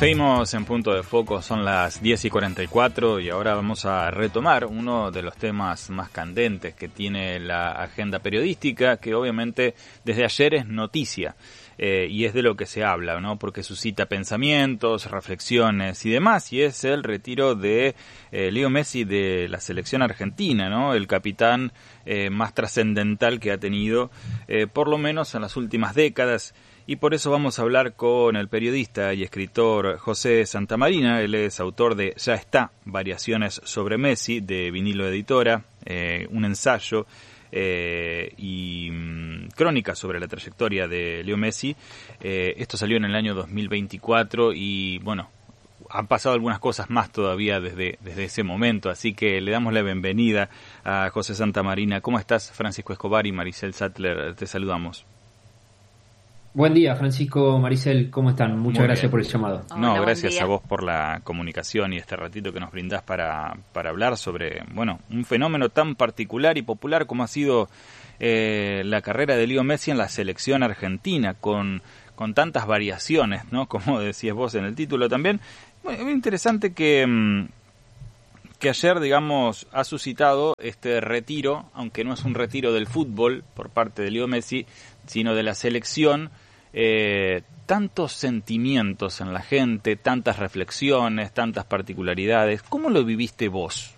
Seguimos en Punto de Foco, son las 10:44 y ahora vamos a retomar uno de los temas más candentes que tiene la agenda periodística, que obviamente desde ayer es noticia y es de lo que se habla, ¿no? Porque suscita pensamientos, reflexiones y demás, y es el retiro de Leo Messi de la selección argentina, ¿no? El capitán más trascendental que ha tenido, por lo menos en las últimas décadas. Y por eso vamos a hablar con el periodista y escritor José Santamarina. Él es autor de Ya está, variaciones sobre Messi, de Vinilo Editora, un ensayo y crónica sobre la trayectoria de Leo Messi. Esto salió en el año 2024 y bueno, han pasado algunas cosas más todavía desde ese momento, así que le damos la bienvenida a José Santamarina. ¿Cómo estás? Francisco Escobar y Maricel Sattler, te saludamos. Buen día, Francisco, Maricel, ¿cómo están? Muchas gracias por el llamado. No, gracias a vos por la comunicación y este ratito que nos brindás para hablar sobre, bueno, un fenómeno tan particular y popular como ha sido la carrera de Leo Messi en la selección argentina, con tantas variaciones, ¿no? Como decías vos en el título también. Bueno, es interesante que ayer, digamos, ha suscitado este retiro, aunque no es un retiro del fútbol por parte de Leo Messi, sino de la selección. Tantos sentimientos en la gente, tantas reflexiones, tantas particularidades. ¿Cómo lo viviste vos?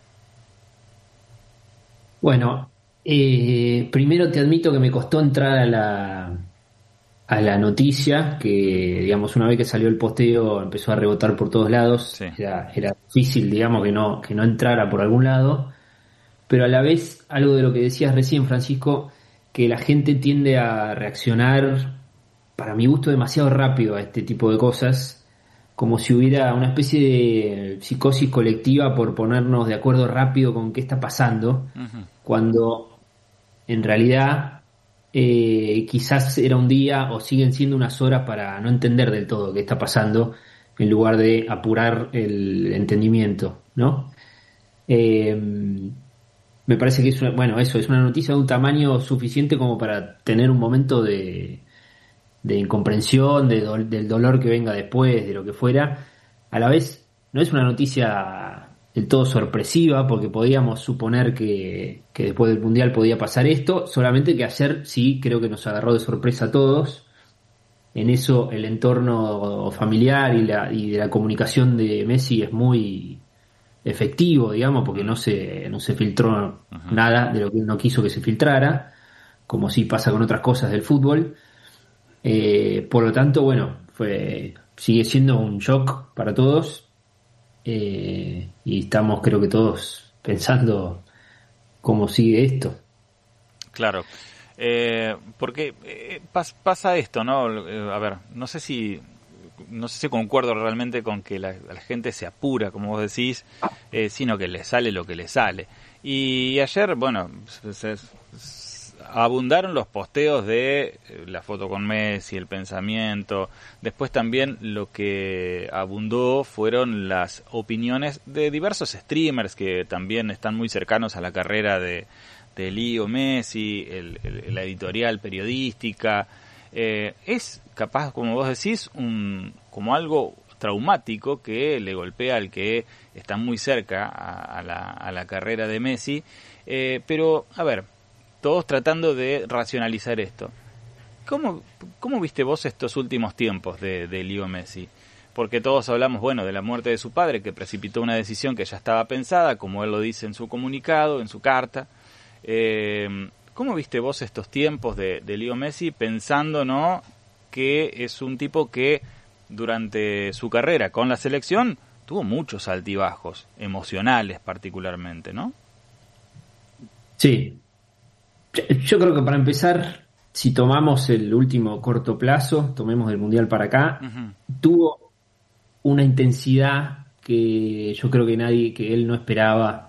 Bueno, primero te admito que me costó entrar a la noticia, que digamos una vez que salió el posteo empezó a rebotar por todos lados. Sí. Era difícil, digamos, que no entrara por algún lado, pero a la vez algo de lo que decías recién, Francisco, que la gente tiende a reaccionar, para mi gusto, demasiado rápido a este tipo de cosas, como si hubiera una especie de psicosis colectiva por ponernos de acuerdo rápido con qué está pasando, cuando en realidad quizás era un día o siguen siendo unas horas para no entender del todo qué está pasando, en lugar de apurar el entendimiento, ¿no? Me parece que es una noticia de un tamaño suficiente como para tener un momento de incomprensión, del dolor que venga después, de lo que fuera. A la vez, no es una noticia del todo sorpresiva, porque podíamos suponer que después del Mundial podía pasar esto, solamente que ayer sí creo que nos agarró de sorpresa a todos. En eso el entorno familiar y de la comunicación de Messi es muy efectivo, digamos, porque no se filtró nada de lo que él no quiso que se filtrara, como sí pasa con otras cosas del fútbol. Por lo tanto, bueno, sigue siendo un shock para todos, y estamos, creo que todos, pensando cómo sigue esto. Claro, porque pasa esto, ¿no? A ver, no sé si concuerdo realmente con que la gente se apura, como vos decís, sino que le sale lo que le sale. Y ayer, bueno, abundaron los posteos de la foto con Messi, el pensamiento. Después también lo que abundó fueron las opiniones de diversos streamers que también están muy cercanos a la carrera de Leo Messi, la editorial periodística. Es capaz, como vos decís, como algo traumático que le golpea al que está muy cerca a la carrera de Messi. Pero, a ver, todos tratando de racionalizar esto. ¿Cómo viste vos estos últimos tiempos de Leo Messi? Porque todos hablamos, bueno, de la muerte de su padre, que precipitó una decisión que ya estaba pensada, como él lo dice en su comunicado, en su carta. ¿Cómo viste vos estos tiempos de Leo Messi, pensando, ¿no?, que es un tipo que durante su carrera con la selección tuvo muchos altibajos, emocionales particularmente, ¿no? Sí. Yo creo que para empezar, si tomamos el último corto plazo, tomemos del Mundial para acá, tuvo una intensidad que yo creo que él no esperaba,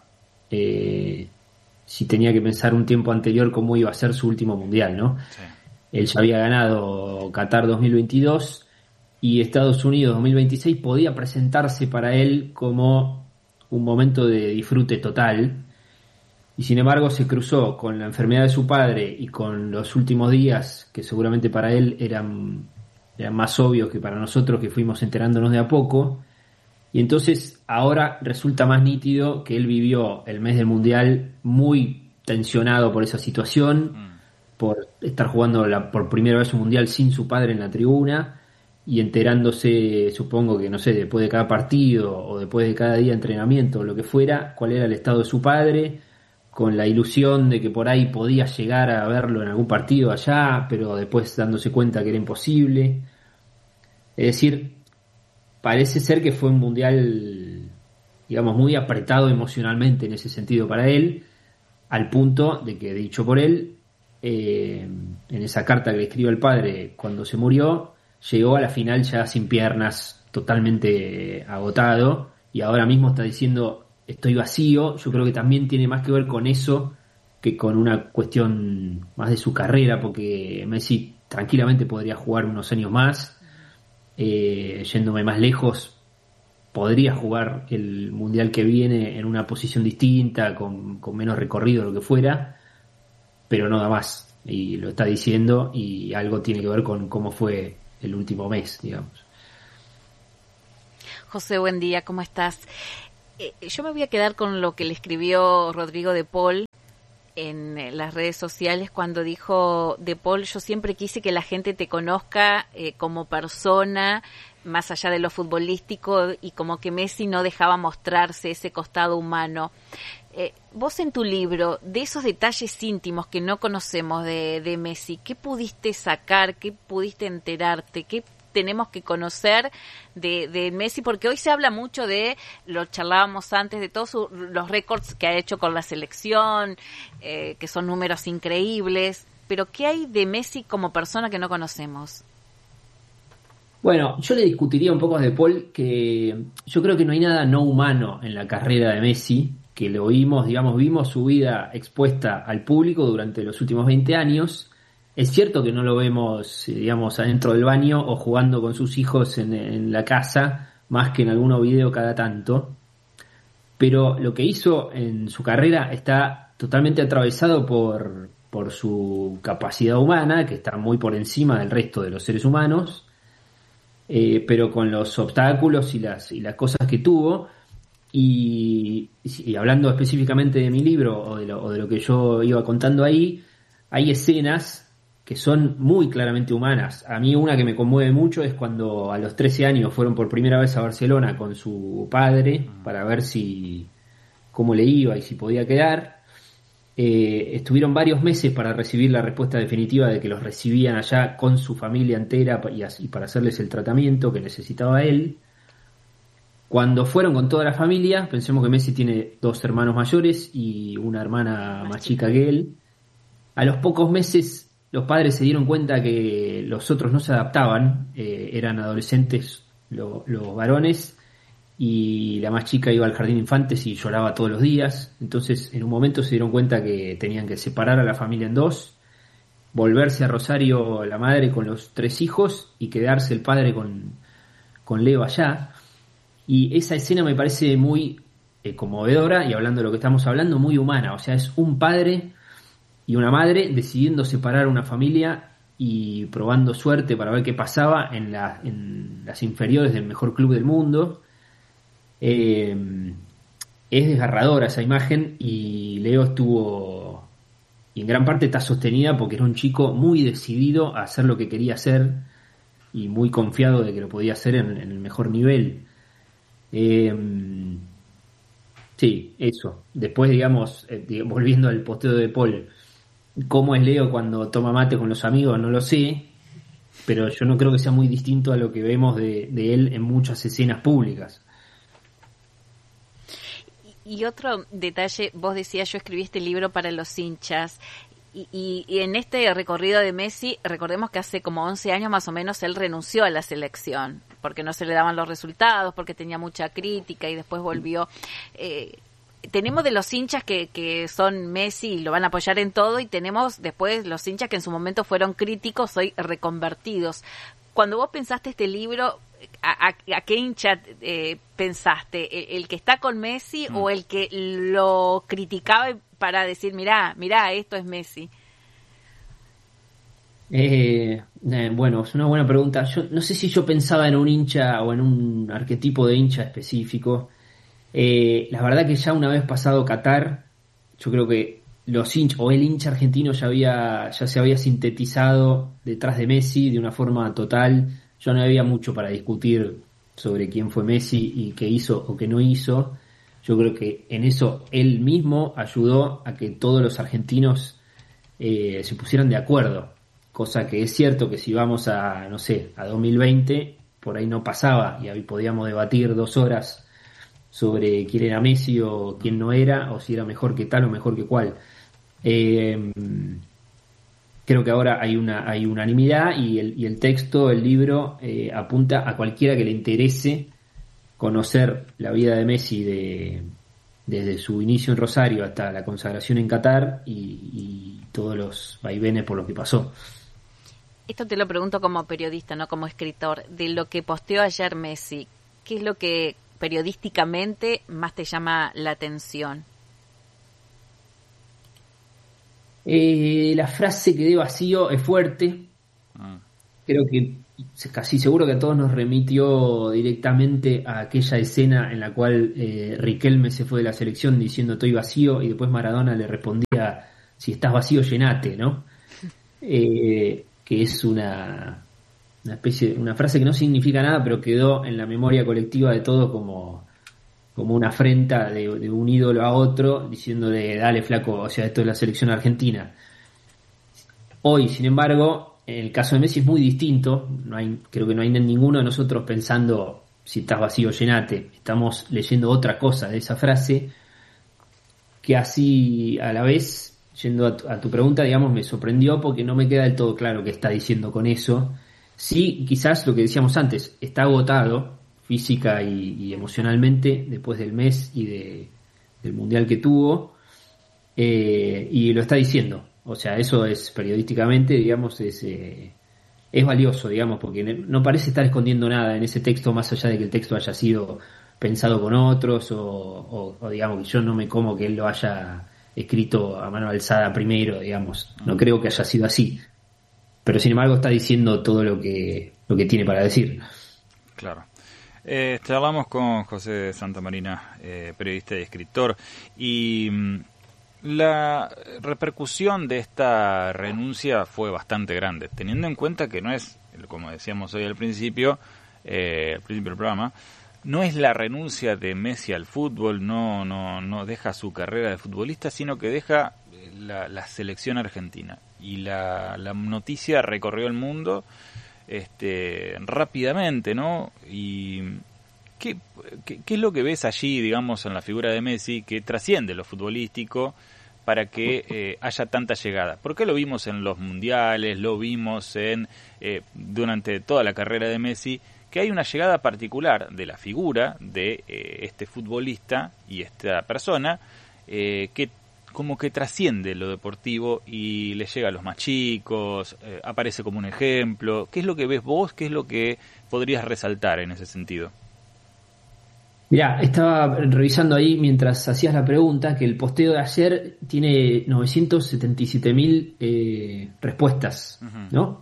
si tenía que pensar un tiempo anterior cómo iba a ser su último Mundial, ¿no? Sí. Él ya había ganado Qatar 2022 y Estados Unidos 2026 podía presentarse para él como un momento de disfrute total. Y sin embargo se cruzó con la enfermedad de su padre y con los últimos días, que seguramente para él eran eran más obvios que para nosotros que fuimos enterándonos de a poco. Y entonces ahora resulta más nítido que él vivió el mes del Mundial muy tensionado por esa situación, por estar jugando por primera vez un Mundial sin su padre en la tribuna y enterándose, supongo que, no sé, después de cada partido o después de cada día de entrenamiento o lo que fuera, cuál era el estado de su padre, con la ilusión de que por ahí podía llegar a verlo en algún partido allá, pero después dándose cuenta que era imposible. Es decir, parece ser que fue un mundial, digamos, muy apretado emocionalmente en ese sentido para él, al punto de que, dicho por él, en esa carta que le escribió al padre cuando se murió, llegó a la final ya sin piernas, totalmente agotado, y ahora mismo está diciendo estoy vacío. Yo creo que también tiene más que ver con eso que con una cuestión más de su carrera, porque Messi tranquilamente podría jugar unos años más. Yéndome más lejos, podría jugar el mundial que viene en una posición distinta, con menos recorrido, lo que fuera, pero no da más, y lo está diciendo, y algo tiene que ver con cómo fue el último mes, digamos. José, buen día, ¿cómo estás? Yo me voy a quedar con lo que le escribió Rodrigo de Paul en las redes sociales cuando dijo: De Paul, yo siempre quise que la gente te conozca como persona, más allá de lo futbolístico, y como que Messi no dejaba mostrarse ese costado humano. Vos en tu libro, de esos detalles íntimos que no conocemos de Messi, ¿qué pudiste sacar? ¿Qué pudiste enterarte? ¿Qué tenemos que conocer de Messi? Porque hoy se habla mucho de, lo charlábamos antes, de todos los récords que ha hecho con la selección, que son números increíbles, pero ¿qué hay de Messi como persona que no conocemos? Bueno, yo le discutiría un poco a De Paul que yo creo que no hay nada no humano en la carrera de Messi, que lo vimos, digamos, vimos su vida expuesta al público durante los últimos 20 años. Es cierto que no lo vemos, digamos, adentro del baño o jugando con sus hijos en la casa, más que en algún video cada tanto, pero lo que hizo en su carrera está totalmente atravesado por su capacidad humana, que está muy por encima del resto de los seres humanos, pero con los obstáculos y las cosas que tuvo. Y hablando específicamente de mi libro o de lo que yo iba contando ahí, hay escenas que son muy claramente humanas. A mí una que me conmueve mucho es cuando a los 13 años fueron por primera vez a Barcelona con su padre para ver cómo le iba y si podía quedar. Estuvieron varios meses para recibir la respuesta definitiva de que los recibían allá con su familia entera y para hacerles el tratamiento que necesitaba él. Cuando fueron con toda la familia, pensemos que Messi tiene 2 hermanos mayores y una hermana más chica que él. A los pocos meses los padres se dieron cuenta que los otros no se adaptaban, eran adolescentes los varones, y la más chica iba al jardín de infantes y lloraba todos los días. Entonces en un momento se dieron cuenta que tenían que separar a la familia en 2, volverse a Rosario la madre con los 3 hijos y quedarse el padre con Leo allá. Y esa escena me parece muy conmovedora, y hablando de lo que estamos hablando, muy humana. O sea, es un padre y una madre decidiendo separar una familia y probando suerte para ver qué pasaba en las inferiores del mejor club del mundo. Es desgarradora esa imagen, y Leo estuvo, y en gran parte está sostenida porque era un chico muy decidido a hacer lo que quería hacer y muy confiado de que lo podía hacer en el mejor nivel. Sí, eso. Después, digamos, volviendo al posteo de Paul, cómo es Leo cuando toma mate con los amigos, no lo sé, pero yo no creo que sea muy distinto a lo que vemos de él en muchas escenas públicas. Y otro detalle, vos decías, yo escribí este libro para los hinchas, y en este recorrido de Messi, recordemos que hace como 11 años más o menos él renunció a la selección, porque no se le daban los resultados, porque tenía mucha crítica, y después volvió. Tenemos de los hinchas que son Messi y lo van a apoyar en todo, y tenemos después los hinchas que en su momento fueron críticos, hoy reconvertidos. Cuando vos pensaste este libro, ¿a qué hincha pensaste? ¿El que está con Messi o el que lo criticaba para decir, mirá, esto es Messi? Bueno, es una buena pregunta. Yo no sé si yo pensaba en un hincha o en un arquetipo de hincha específico. La verdad que ya una vez pasado Qatar, yo creo que los hinchas o el hincha argentino ya se había sintetizado detrás de Messi de una forma total. Ya no había mucho para discutir sobre quién fue Messi y qué hizo o qué no hizo. Yo creo que en eso él mismo ayudó a que todos los argentinos se pusieran de acuerdo. Cosa que es cierto que si vamos a, no sé, a 2020, por ahí no pasaba y ahí podíamos debatir 2 horas sobre quién era Messi o quién no era, o si era mejor que tal o mejor que cual. Eh, Creo que ahora hay unanimidad y el texto, el libro, apunta a cualquiera que le interese conocer la vida de Messi desde su inicio en Rosario hasta la consagración en Qatar y todos los vaivenes por los que pasó. Esto te lo pregunto como periodista, no como escritor. De lo que posteó ayer Messi, ¿qué es lo que periodísticamente más te llama la atención? La frase "quedé vacío" es fuerte. Creo que casi seguro que a todos nos remitió directamente a aquella escena en la cual Riquelme se fue de la selección diciendo "estoy vacío", y después Maradona le respondía "si estás vacío, llenate", ¿no? Que es una especie, una frase que no significa nada, pero quedó en la memoria colectiva de todos como una afrenta de un ídolo a otro, diciéndole "dale flaco", o sea, esto es la selección argentina. Hoy, sin embargo, en el caso de Messi es muy distinto. Creo que no hay ninguno de nosotros pensando "si estás vacío, llenate". Estamos leyendo otra cosa de esa frase, que así a la vez, yendo a tu pregunta, digamos, me sorprendió porque no me queda del todo claro qué está diciendo con eso. Sí, quizás lo que decíamos antes, está agotado física y emocionalmente después del mes del mundial que tuvo, y lo está diciendo. O sea, eso es periodísticamente, digamos, es valioso, digamos, porque no parece estar escondiendo nada en ese texto, más allá de que el texto haya sido pensado con otros o digamos, que yo no me como que él lo haya escrito a mano alzada primero, digamos. No creo que haya sido así. Pero sin embargo está diciendo todo lo que tiene para decir. Claro. Charlamos con José Santamarina, periodista y escritor, y la repercusión de esta renuncia fue bastante grande, teniendo en cuenta que no es, como decíamos hoy al principio del programa, no es la renuncia de Messi al fútbol, no deja su carrera de futbolista, sino que deja la selección argentina. Y la noticia recorrió el mundo rápidamente, ¿no? Y ¿qué es lo que ves allí, digamos, en la figura de Messi, que trasciende lo futbolístico para que haya tanta llegada? Porque lo vimos en los mundiales, lo vimos durante toda la carrera de Messi, que hay una llegada particular de la figura de este futbolista y esta persona que como que trasciende lo deportivo y le llega a los más chicos, aparece como un ejemplo. ¿Qué es lo que ves vos? ¿Qué es lo que podrías resaltar en ese sentido? Mirá, estaba revisando ahí mientras hacías la pregunta que el posteo de ayer tiene 977.000 respuestas, ¿no?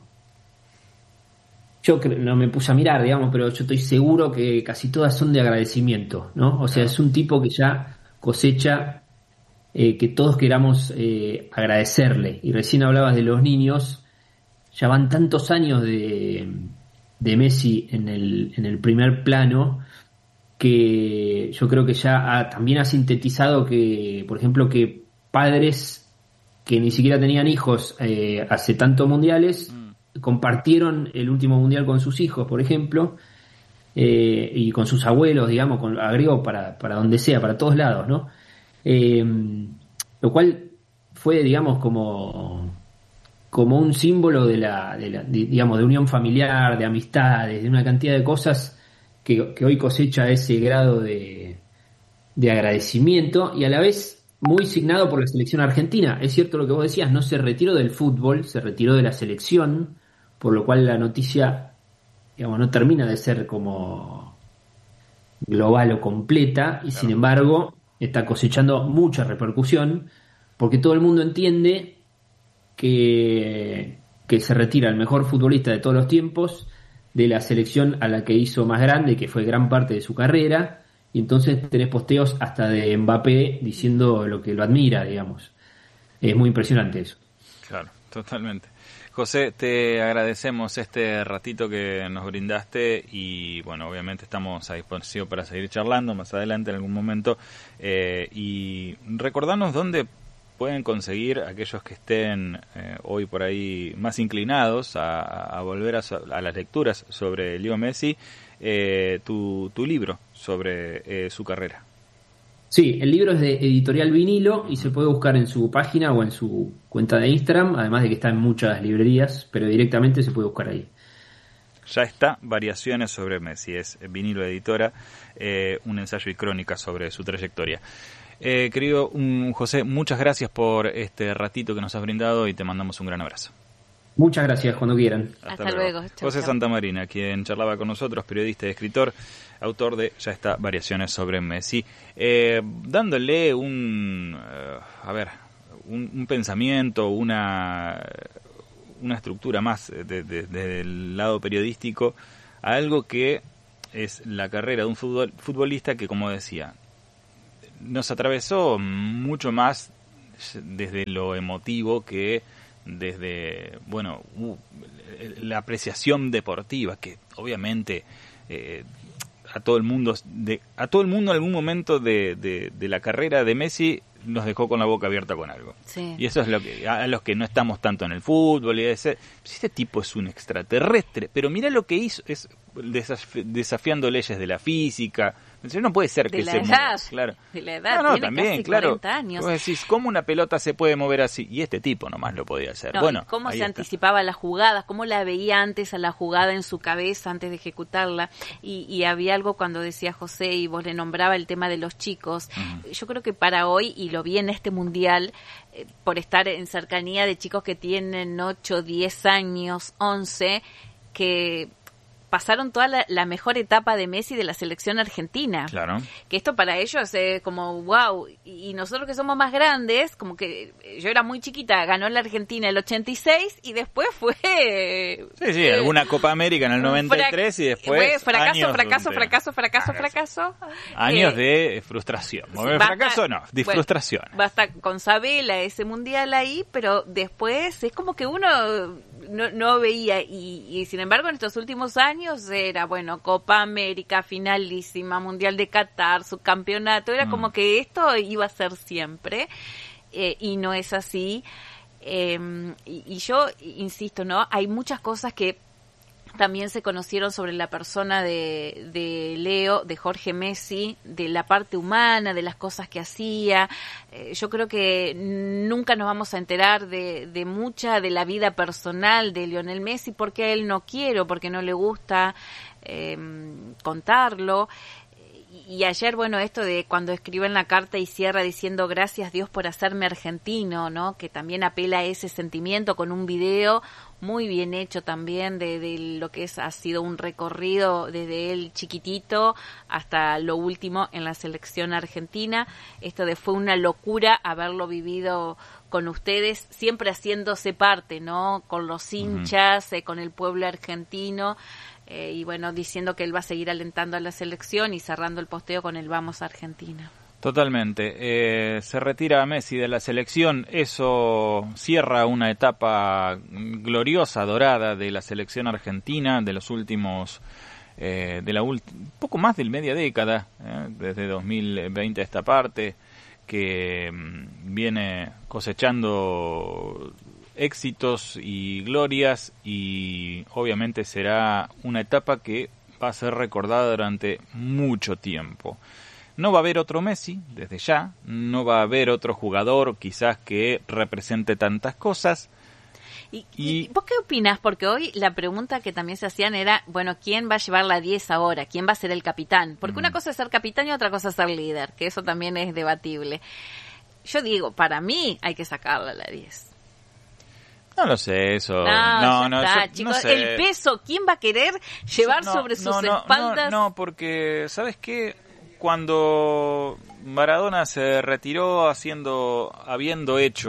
Yo no me puse a mirar, digamos, pero yo estoy seguro que casi todas son de agradecimiento, ¿no? O sea, es un tipo que ya cosecha que todos queramos agradecerle. Y recién hablabas de los niños, ya van tantos años de Messi en el primer plano, que yo creo que ya también ha sintetizado que, por ejemplo, que padres que ni siquiera tenían hijos hace tantos mundiales compartieron el último mundial con sus hijos, por ejemplo, y con sus abuelos, digamos, agrego para donde sea, para todos lados, ¿no? Lo cual fue, digamos, como un símbolo digamos, de unión familiar, de amistades, de una cantidad de cosas que hoy cosecha ese grado de agradecimiento, y a la vez muy signado por la selección argentina. Es cierto lo que vos decías, no se retiró del fútbol, se retiró de la selección, por lo cual la noticia, digamos, no termina de ser como global o completa, y sin embargo está cosechando mucha repercusión, porque todo el mundo entiende que que se retira el mejor futbolista de todos los tiempos de la selección a la que hizo más grande, que fue gran parte de su carrera, y entonces tenés posteos hasta de Mbappé diciendo lo que lo admira, digamos. Es muy impresionante eso. Claro, totalmente. José, te agradecemos este ratito que nos brindaste y bueno, obviamente estamos a disposición para seguir charlando más adelante en algún momento y recordarnos dónde pueden conseguir aquellos que estén hoy por ahí más inclinados a volver a las lecturas sobre Leo Messi, tu libro sobre su carrera. Sí, el libro es de Editorial Vinilo y se puede buscar en su página o en su cuenta de Instagram, además de que está en muchas librerías, pero directamente se puede buscar ahí. Ya está, Variaciones sobre Messi, es Vinilo Editora, un ensayo y crónica sobre su trayectoria. Querido José, muchas gracias por este ratito que nos has brindado y te mandamos un gran abrazo. Muchas gracias, cuando quieran. Hasta luego. Chau, José chau. Santamarina, quien charlaba con nosotros, periodista y escritor, autor de Ya está, Variaciones sobre Messi, dándole un pensamiento, una estructura más del lado periodístico a algo que es la carrera de un futbolista que, como decía, nos atravesó mucho más desde lo emotivo que desde, bueno, la apreciación deportiva, que obviamente a todo el mundo en algún momento de la carrera de Messi nos dejó con la boca abierta con algo. Sí. Y eso es lo que a los que no estamos tanto en el fútbol y este tipo es un extraterrestre, pero mira lo que hizo, es desafiando leyes de la física. No puede ser que se mueva, claro. De la edad, no, tiene también, casi claro. 40 años. Vos decís, ¿cómo una pelota se puede mover así? Y este tipo nomás lo podía hacer. No, bueno, cómo ahí se está. anticipaba las jugadas, cómo la veía antes a la jugada en su cabeza antes de ejecutarla. Y había algo cuando decía José y vos le nombraba el tema de los chicos. Uh-huh. Yo creo que para hoy, y lo vi en este mundial, por estar en cercanía de chicos que tienen 8, 10 años, 11, que pasaron toda la mejor etapa de Messi de la selección argentina. Claro. Que esto para ellos es como wow. Y nosotros que somos más grandes, como que yo era muy chiquita, ganó la Argentina el 86 y después fue... Sí, alguna Copa América en el 93 y después... fracaso. Años de frustración. Fracaso no, de frustración. Basta con Sabela ese mundial ahí, pero después es como que uno no veía y sin embargo en estos últimos años era, bueno, Copa América, finalísima, Mundial de Qatar, subcampeonato, era como que esto iba a ser siempre y no es así. Y yo insisto, ¿no? Hay muchas cosas que también se conocieron sobre la persona de Leo, de Jorge Messi, de la parte humana, de las cosas que hacía. Yo creo que nunca nos vamos a enterar de mucha de la vida personal de Lionel Messi porque a él no quiere o porque no le gusta contarlo. Y ayer, bueno, esto de cuando escribe en la carta y cierra diciendo gracias Dios por hacerme argentino, ¿no? Que también apela a ese sentimiento con un video muy bien hecho también de lo que ha sido un recorrido desde él chiquitito hasta lo último en la selección argentina. Esto de fue una locura haberlo vivido con ustedes, siempre haciéndose parte, ¿no? Con los hinchas, con el pueblo argentino. Y bueno, diciendo que él va a seguir alentando a la selección y cerrando el posteo con el Vamos Argentina. Totalmente. Se retira Messi de la selección, eso cierra una etapa gloriosa, dorada de la selección argentina de los últimos, poco más de media década, desde 2020 a esta parte, que viene cosechando éxitos y glorias y obviamente será una etapa que va a ser recordada durante mucho tiempo. No va a haber otro Messi, desde ya, no va a haber otro jugador quizás que represente tantas cosas. ¿Y vos qué opinás? Porque hoy la pregunta que también se hacían era, bueno, ¿quién va a llevar la 10 ahora? ¿Quién va a ser el capitán? Porque una cosa es ser capitán y otra cosa es ser líder, que eso también es debatible. Yo digo, para mí hay que sacarla la 10. No lo sé, eso. No, chicos, no sé. El peso, ¿quién va a querer llevar sobre sus espaldas? No, porque, ¿sabes qué? Cuando Maradona se retiró habiendo hecho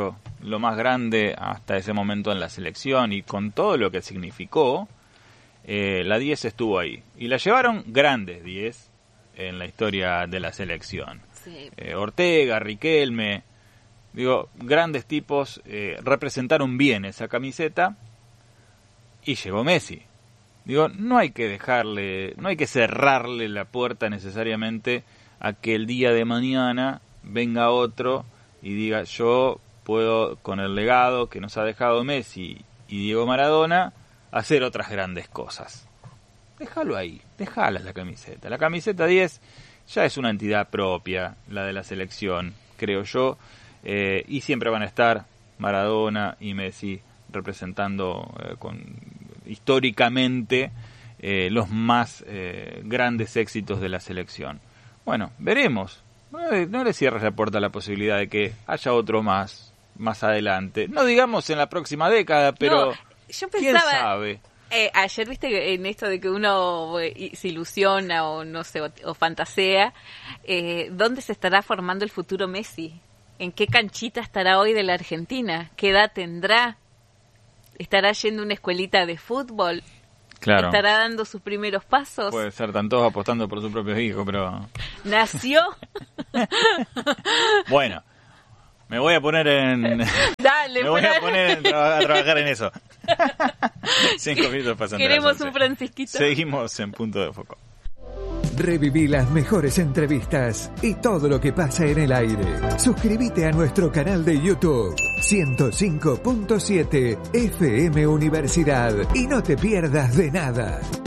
lo más grande hasta ese momento en la selección y con todo lo que significó, la 10 estuvo ahí. Y la llevaron grandes 10 en la historia de la selección. Sí. Ortega, Riquelme, digo, grandes tipos, representaron bien esa camiseta y llegó Messi. Digo, no hay que cerrarle la puerta necesariamente a que el día de mañana venga otro y diga, yo puedo, con el legado que nos ha dejado Messi y Diego Maradona, hacer otras grandes cosas. Déjalo ahí, déjala la camiseta. La camiseta 10 ya es una entidad propia, la de la selección, creo yo, y siempre van a estar Maradona y Messi representando históricamente los más grandes éxitos de la selección. Bueno, veremos. No le cierres la puerta a la posibilidad de que haya otro más adelante. No digamos en la próxima década, pero yo pensaba, ¿quién sabe? Ayer viste en esto de que uno se ilusiona o no sé, o fantasea, ¿dónde se estará formando el futuro Messi? ¿En qué canchita estará hoy de la Argentina? ¿Qué edad tendrá? ¿Estará yendo a una escuelita de fútbol? Claro. ¿Estará dando sus primeros pasos? Puede ser, están todos apostando por su propio hijo, pero... ¿Nació? Bueno, me voy a poner Dale, me voy a poner a trabajar en eso. 5 minutos pasando. Queremos un Francisquito. Seguimos en Punto de Foco. Reviví las mejores entrevistas y todo lo que pasa en el aire. Suscríbete a nuestro canal de YouTube 105.7 FM Universidad y no te pierdas de nada.